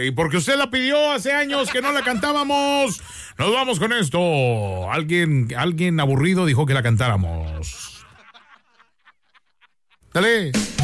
Y porque usted la pidió hace años que no la cantábamos, nos vamos con esto. Alguien aburrido dijo que la cantáramos. Dale.